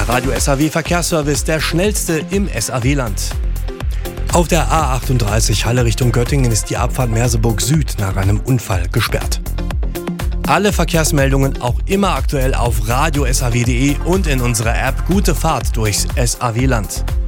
Der Radio SAW Verkehrsservice, der schnellste im SAW-Land. Auf der A38 Halle Richtung Göttingen ist die Abfahrt Merseburg Süd nach einem Unfall gesperrt. Alle Verkehrsmeldungen auch immer aktuell auf radiosaw.de und in unserer App Gute Fahrt durchs SAW-Land.